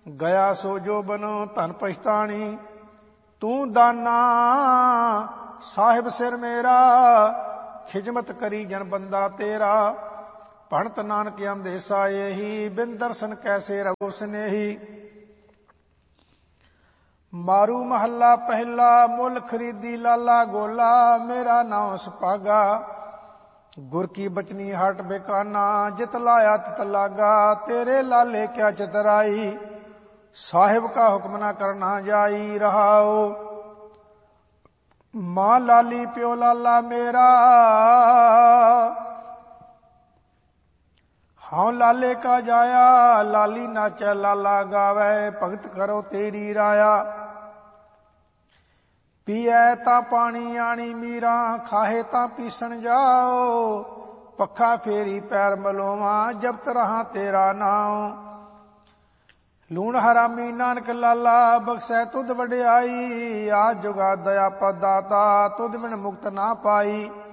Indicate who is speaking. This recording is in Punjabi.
Speaker 1: ਗਿਆ ਸੋ ਜੋਬਨ ਧਨ ਪਛਤਾਣੀ। ਤੂੰ ਦਾਨਾ ਸਾਹਿਬ ਸਿਰ ਮੇਰਾ, ਖਿਜਮਤ ਕਰੀ ਜਨ ਬੰਦਾ ਤੇਰਾ। ਭਣਤ ਨਾਨਕ ਅੰਦੇਸਾ ਇਹੀ, ਬਿਨ ਦਰਸ਼ਨ ਕੈਸੇ ਰਘੁ ਸਨੇਹੀ। ਮਾਰੂ ਮਹੱਲਾ ਪਹਿਲਾ, ਮੁੱਲ ਖਰੀਦੀ ਲਾਲਾ ਗੋਲਾ। ਮੇਰਾ ਨਾਮ ਸੁਪਾਗਾ, ਗੁਰ ਕੀ ਬਚਨੀ ਹਟ ਬੇਕਾਨਾ। ਜਿਤ ਲਾਇਆ ਤਿਤ ਲਾਗਾ, ਤੇਰੇ ਲਾਲੇ ਕਿਆ ਚਤਰਾਈ। ਸਾਹਿਬ ਕਾ ਹੁਕਮ ਨਾ ਕਰਨਾ ਜਾਈ ਰਹਾਓ। ਮਾਂ ਲਾਲੀ ਪਿਓ ਲਾਲਾ ਮੇਰਾ, ਹਾਂ ਲਾਲੇ ਕਾ ਜਾਇਆ। ਲਾਲੀ ਨਾਚੈ ਲਾਲਾ ਗਾਵੈ, ਭਗਤ ਕਰੋ ਤੇਰੀ ਰਾਇਆ। ਪੀਐ ਤਾਂ ਪਾਣੀ ਆਣੀ ਮੀਰਾਂ, ਖਾਹੇ ਤਾਂ ਪੀਸਣ ਜਾਓ। ਪੱਖਾ ਫੇਰੀ ਪੈਰ ਮਲੋਵਾਂ, ਜਪਤ ਰਹਾ ਤੇਰਾ ਨਾਮ। ਲੂਣ ਹਰਾਮੀ ਨਾਨਕ ਲਾਲਾ, ਬਖਸ਼ੈ ਤੁਧ ਵਡਿਆਈ। ਆਜ ਜੁਗਾ ਦਇਆ ਪਦਾਤਾ, ਤੁਧ ਬਿਨ ਮੁਕਤ ਨਾ ਪਾਈ।